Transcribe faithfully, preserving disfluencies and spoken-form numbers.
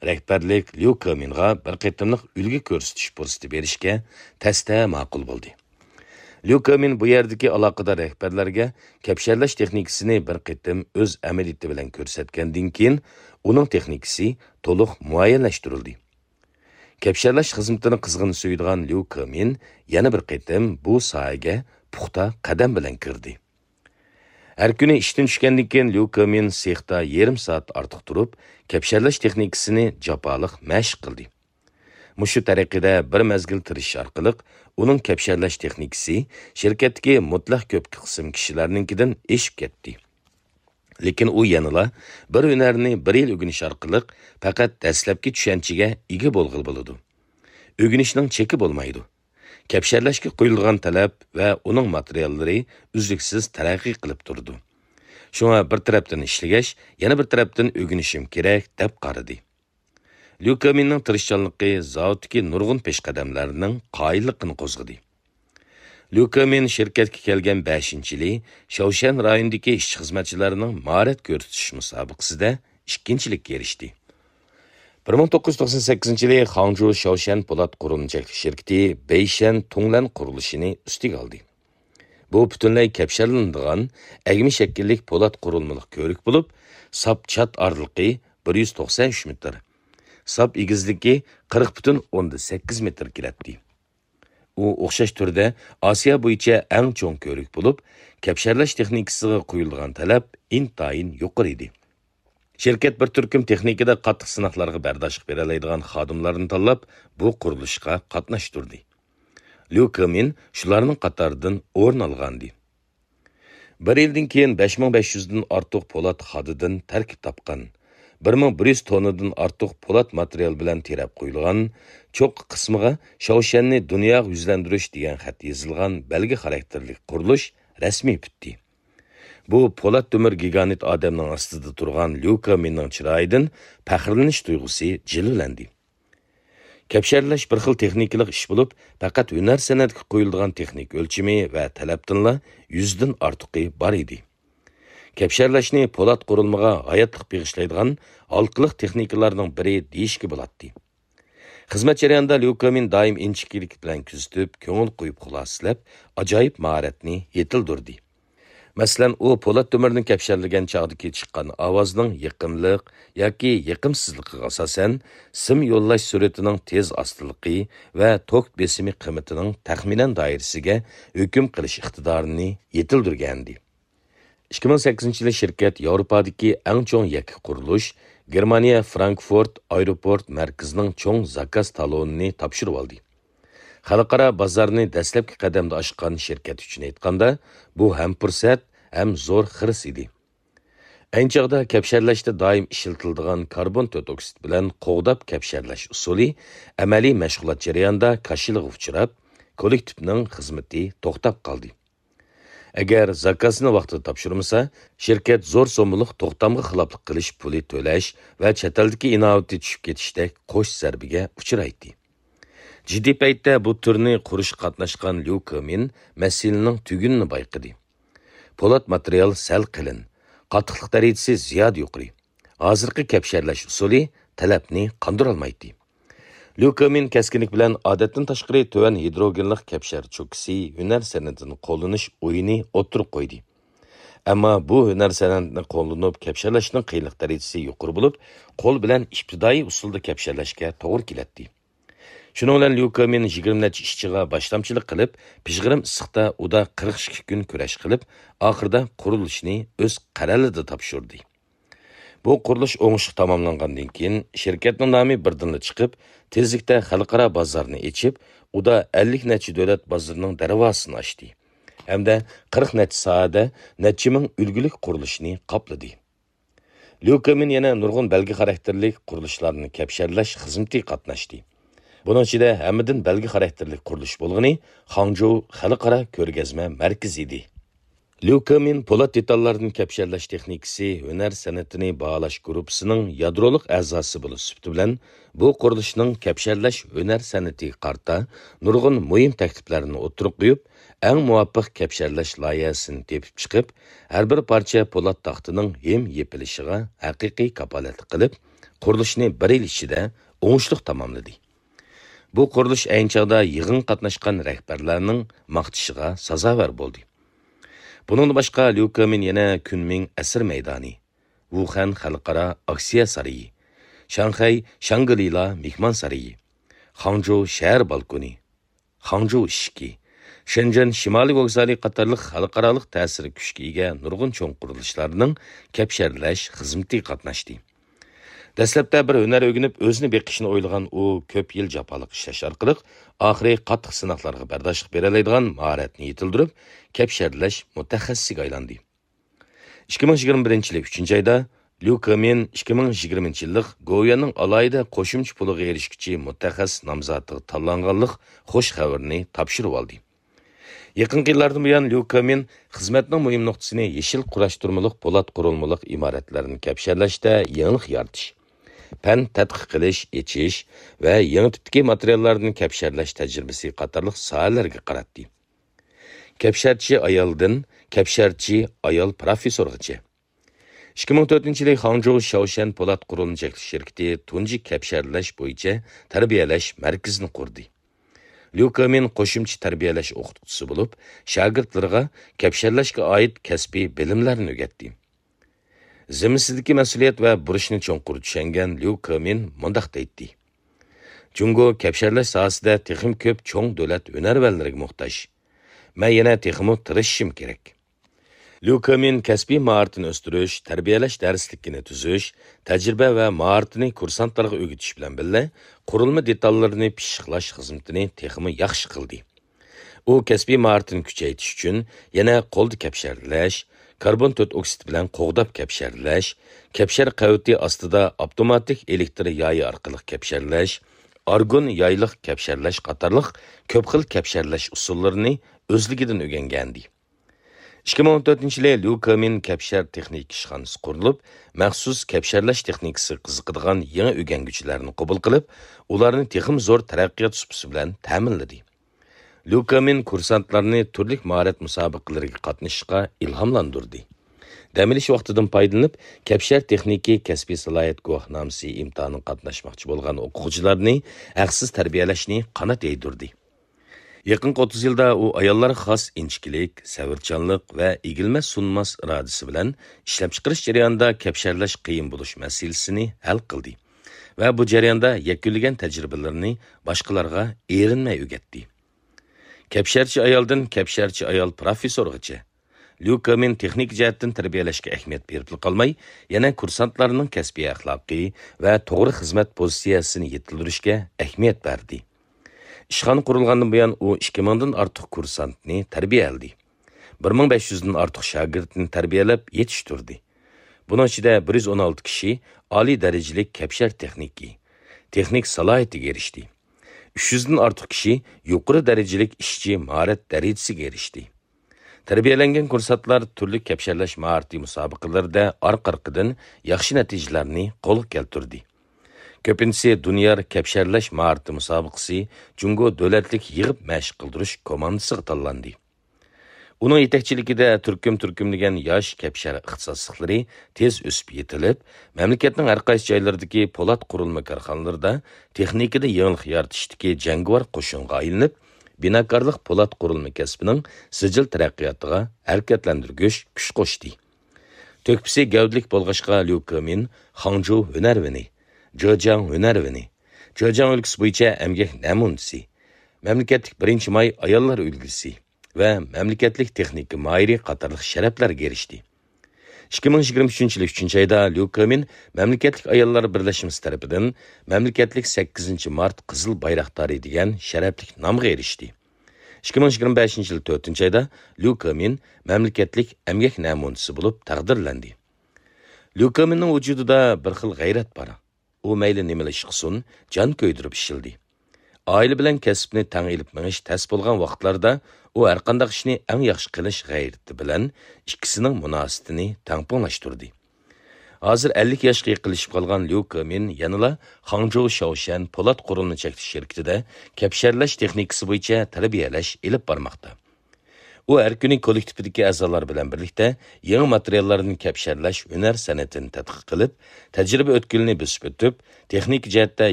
rəhbərlik Liu Keminga bir qitimliq үлgi ko'rsatish fursati berishga təsdə ma'qul bo'ldi. Liu Kemin bu yerdagi aloqador rahbarlarga kapsharlash texnikasini bir qitim o'z amaliyoti bilan ko'rsatgandan keyin uning texnikasi to'liq muayyanlashtirildi. Kapsharlash xizmatini qizg'in suydigan Liu Kemin yana bir qitim bu sohaga puxta qadam bilan kirdi. Her kuni ishdan tushgandan keyin Liu Kemin sexda yarim soat ortiq turib, kapsharlash texnikasini jafoliq mashq qildi. Mushu tariqada bir mezgil tirishish orqali uning kapsharlash texnikasi shirkatdagi mutlaq ko'p qism kishilarninkidan eshib ketdi. Lekin u yanıla bir hunarni bir yil o'rganish orqali faqat dastlabki tushunchaga ega bo'lg'il bo'ladi. O'rganishning cheki bo'lmaydi. Kapsharlashga qo'yilgan talab va uning materiallari uzluksiz taraqqiy qilib turdi. Shunga bir tarafdan ishlagash, yana bir tarafdan o'rganishim kerak deb qaradi. Liu Keminning tirishchanligi zavoddagi nurg'un peshqadamlarning qoyilligini qo'zg'adi. Liu Kemin shirkatga kelgan beshinchi yili Shaoshan rayonidagi ishchi xizmatchilarining mahorat ko'rsatish musobaqasida ikkinchilikka erishdi. bir ming to'qqiz yuz to'qson sakkizinchi yili Hangzhou Shaoshan Po'lat qurilmachilik shirkati Beishan Tonglan qurilishini ustiga oldi. Bu butunlay kapsharlanadigan agmi shakllik po'lat qurilmalik ko'rik bo'lib, sap chat orliqi bir yuz to'qson uch metr, sap egizligi qirq butun o'ndan sakkiz metr keladi. U o'xshash turda Osiyo bo'yicha eng cho'ng ko'rik bo'lib, kapsharlash texnikasiga qo'yilgan talab intayin yuqori edi. Şirket bir turkum texnikada qattiq sinoqlarga bardoshlik bera oladigan xodimlarni tanlab, bu qurilishga qatnashtirdi. Liu Kemin shularning qatoridan o'rin olgandi. Bir yildan keyin besh ming besh yuz dan ortiq po'lat xodidan tarkib topgan, bir ming bir yuz tonnadan ortiq po'lat material bilan terab qo'yilgan, cho'q qismiga Shaoshanni dunyoga yuzlantirish degan xat yozilgan belgi xarakterli qurilish rasmiy bitdi. Bu po'lat temir gigant odamning ostida turgan Liu Keminning chiroyidan faxrlanish tuyg'usi jilolandi. Kapsharlash bir xil texnikalik ish bo'lib, faqat hunar san'atga qo'yilgan texnik o'lchami va talabdanla yuzdan ortiqi bor edi. Kapsharlashni po'lat qurilmaga hayotlik beg'ishlaydigan halqiliq texnikalarning biri deyishga bo'ladi. Xizmat jarayonida Liu Kemin doim inchiklik bilan kuzatib, ko'ngil qo'yib xulosalab, ajoyib mahoratni yetildirdi. Masalan, u po'lat temirni kapsharlagan chog'dagi chiqqan ovozning yiqimliq yoki yiqimsizligiga asosan sim yo'llash sur'atining tez ostiligi va tok besimi qiymatining taxminan doirasiga hukm qilish iqtidorini yetildirgandi. ikki ming sakkizinchi yili shirkat Yevropadagi eng cho'ng yakka qurilish Germaniya Frankfurt aeroport markazining cho'ng zakaz talonini topshirib oldi. Xalqaro bozorni dastlabki qadamda oshgan shirkat uchun aytganda, bu ham fursat, ham zo'r xiris edi. Ayni chog'da kapsharlashda doim ishlatiladigan karbon to'rt oksid bilan qo'g'dab kapsharlash usuli amaliy mashg'ulot jarayonida kashilig'i uchrab, kollektivning xizmati to'xtab qoldi. Agar zakozni vaqtida topshirmasa, shirkat zo'r so'mliq to'xtamga xiloflik qilish puli to'lash va chet eldagi innovati tushib ketishdek qo'sh zarbiga uchraydi. Jiddiy paytda bu turni qurish qatnashgan Liu Kemin masalaning tugunini bayqadi. Po'lat material sal qilin, qattiqlik darajasi ziyod yuqori. Hozirgi kapsharlash usuli talabni qondira olmaydi. Liu Kemin keskinlik bilan odatdan tashqari tuvan hidrogenlik kapshar cho'kisi hunar san'atini qo'llanish o'yini o'tirib qo'ydi. Ammo bu hunar san'atini qo'llanib kapsharlashning qiyinlik darajasi yuqori bo'lib, qo'l bilan ibtidoiy usulda kapsharlashga to'g'ri keladi. Shuning bilan Liu Kemin yigirma necha ishchiga boshlamchilik qilib, pishg'irim issiqda uda qirq ikki kun kurash qilib, oxirida qurilishni o'z qarorida topshirdi. Bu qurilish o'ngishli tamomlangandan keyin shirkatning nomi birdan chiqib, tezlikda xalqaro bozorni ochib, uda ellik necha davlat bozorining darvozasini ochdi. Hamda qirq necha sohada necha ming ulgulik qurilishni qopladi. Liu Kemin yana nurg'un belgi xarakterli qurilishlarni kapsharlash xizmatiga qatnashdi. Bunun ichida hammadan belgi xarakterli qurilish bo'lgani Hangzhou xalqaro ko'rgazma markazi edi. Liu Kemin po'lat detallarni kapsharlash texnikasi hunar san'atini baholash guruhisining yadroliq a'zosi bo'lib sifati bilan bu qurilishning kapsharlash hunar san'atiga qarta nurg'un muhim takliflarni o'tirib qo'yib, eng muvofiq kapsharlash loyihasini tepib chiqib, har bir parcha po'lat taxtining hem yepilishiga haqiqiy kapolat qilib, qurilishni bir yil ichida o'ngishli tamomladi. Bu qurilish ayni chog'da yig'in qatnashgan rahbarlarning maqtishiga sazovor bo'ldi. Bundan boshqa Liu Kemin yana Kunming asr maydoni, Wuhan xalqaro aksiya sarayi, Shanxay Shangri-La mehmon sarayi, Hangzhou shahar balkoni, Hangzhou ishki, Shenzhen Shimoliy vokzali qatorliq xalqaroliq ta'siri kuchga ega nurg'un cho'ng qurilishlarning kapsharlash xizmati qatnashdi. Dastlabda bir hunar o'rganib o'zini beqishni o'ylagan u ko'p yil jafoliq ishlash orqali oxiri qattiq sinoqlarga bardoshlik bera oladigan mahoratni yetildirib, kapsharlash mutaxassisiga aylandi. ikki ming yigirma birinchi yil uchinchi oyda Liu Kemin ikki ming yigirmanchi yillik Goyanning alayida qo'shimcha puliga erishguchi mutaxassis nomzodiga tanlanganlik xush xabarni topshirib oldi. Yaqinqi yillardan buyon Liu Kemin xizmatning muhim nuqtasini yeshil qurashtirmalik po'lat qurilmalik imoratlarni kapsharlashda yangilik yaratish, pan tadqiq qilish, echish va yangi tipdagi materiallarni kapsharlash tajribasi qatorliq sohalarga qaratdi. Kapsharchi ayoldan kapsharchi ayol professorgacha. ikki ming to'rtinchi yil Hangzhou Shaoshan po'lat qurilma cheklash shirkati tunji kapsharlash bo'yicha tarbiyalash markazini qurdi. Liu Kemin qo'shimcha tarbiyalash o'qituvchisi bo'lib, shogirdlarga kapsharlashga oid kasbiy bilimlarni o'rgatdi. Zimmisidagi mas'uliyat va burishni cho'nqur tushungan Liu Kemin mundaq deydi. Jungo kapsharlash sohasida texim ko'p cho'ng davlat hunarvanlariga muhtoj. Men yana texim tirishishim kerak. Liu Kemin kasbiy mahoratini o'stirish, tarbiyalash darslikini tuzish, tajriba va mahoratini kursantlarga o'rgatish bilan birga qurilma detallarini pishiqlash xizmatini texmi yaxshi qildi. U kasbiy mahoratini kuchaytirish uchun yana qo'lda kapsharlash, karbon to'rt oksid bilan qo'g'dab kapsharlash, kapshar qavati ostida avtomatik elektr yoyi orqali kapsharlash, argon yayliq kapsharlash qatorliq ko'p xil kapsharlash usullarini o'zligidan o'rgangandi. ikki ming o'n to'rtinchi yil Liu Kemin kapshar texnik ishxonasi qurilib, maxsus kapsharlash texnikasi qiziqadigan yangi o'rganuvchilarni qabul qilib, ularni texim zo'r taraqqiyot supasi bilan ta'minladi. Liu Kemin kursantlarni turli mahorat musobaqalariga qatnashishga ilhomlantirdi. Dam olish vaqtidan foydalanib, kapshar texniki kasbiy salohiyat guvohnomasi imtihoniga qatnashmoqchi bo'lgan o'quvchilarni haqsiz tarbiyalashni qanot yaydirdi. Yaqin o'ttiz yilda u ayollarga xos inchkilik, savrchanlik va egilmas sunmas irodasi bilan ishlab chiqarish jarayonida kapsharlash qiyin bo'lish masalasini hal qildi va bu jarayonda yakunlagan tajribalarini boshqalarga erinmay o'rgatdi. Kapsharchi ayoldan kapsharchi ayol professorgacha Liu Kemin texnik jihatdan tarbiyalashga ahamiyat berib qolmay, yana kursantlarning kasbiy axloqiy va to'g'ri xizmat pozitsiyasini yetildirishga ahamiyat berdi. Ishxona qurilgandan buyon u ikki mingdan ortiq kursantni tarbiyaladi. bir ming besh yuzdan ortiq shogirdni tarbiyalab yetishtirdi. Buning ichida bir yuz o'n olti kishi oliy darajali kapshar texniki, texnik salohiyatiga erishdi. uch yuzdan ortiq kishi yuqori darajali ishchi mahorat darajasiga erishdi. Tarbiyalangan kursantlar turli kapsharlash mahorati musobaqalarida orqa-orqadan yaxshi natijalarni qo'lga keltirdi. Ko'pincha dunyo kapsharlash maharati musobaqasi Jungo davlatlik yig'ib mashq qildirish komandasiga tanlandi. Uning yetakchiligida turkum-turkumlagan yosh kapshar ixtisoslari tez o'sib yetilib, mamlakatning har qaysi joylaridagi po'lat qurilma korxonalarida texnikada yangilik yaratishdagi jangovar qo'shinga aylanib, binokorlik po'lat qurilma kasbining sijil taraqqiyotiga harakatlantirgich kuch qo'shdi. To'kpisi gavdlik bo'lg'achqa Liu Kemin Hangzhou hunarvini, Zhejiang hunarvini, Zhejiang o'lkasi bo'yicha emgak namunasi, mamlakatlik birinchi may ayollar ulgisi va mamlakatlik texnika mahiri qatorliq sharaflarga erishdi. ikki ming yigirma uchinchi yil uchinchi oyda Liu Kemin mamlakatlik ayollar birlashmasi tarafidan mamlakatlik sakkizinchi mart qizil bayroqdori degan sharaflik nomga erishdi. ikki ming yigirma beshinchi yil to'rtinchi oyda Liu Kemin mamlakatlik emgak namunasi bo'lib taqdirlandi. Liu Keminning vujudida bir xil g'ayrat bor. U mayli nima ish qilsin, jon ko'ydirib ishildi. Oila bilan kasbni tang ilib minish tas bo'lgan vaqtlarda u har qanday ishni eng yaxshi qilish g'ayrati bilan ikkisining munosabatini tangponglashtirdi. Hozir ellik yoshga yaqinlashib qolgan Liu Kemin yanada Hangzhou Shaoshan po'lat qurilma cheklash shirkatida kapsharlash texnikasi bo'yicha tarbiyalash ilib bormoqda. U har kuni kollektivdagi a'zolar bilan birlikda yangi materiallarni kapsharlash hunar san'atini tadqiq qilib, tajriba o'tkilini bosib o'tib, texnik jihatda